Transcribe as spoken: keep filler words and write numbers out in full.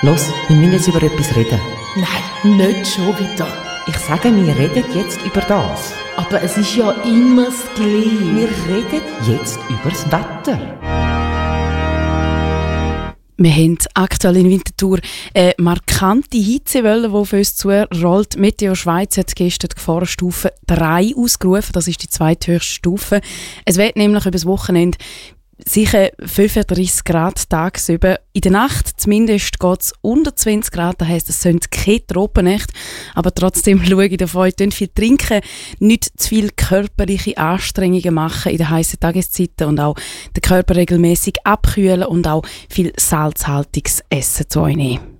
Los, wir müssen jetzt über etwas reden. Nein, nicht schon wieder. Ich sage, wir reden jetzt über das. Aber es ist ja immer das Gleiche. Wir reden jetzt über das Wetter. Wir haben aktuell in Winterthur eine markante Hitzewelle, die auf uns zurollt. Meteo Schweiz hat gestern die Gefahrenstufe drei ausgerufen. Das ist die zweithöchste Stufe. Es wird nämlich über das Wochenende sicher fünfunddreissig Grad tagsüber. In der Nacht zumindest geht es unter zwanzig Grad, das heisst, es sind keine Tropennächte, aber trotzdem schaue ich davon, ich viel trinken, nicht zu viel körperliche Anstrengungen machen in den heißen Tageszeiten und auch den Körper regelmäßig abkühlen und auch viel salzhaltiges Essen zu euch nehmen.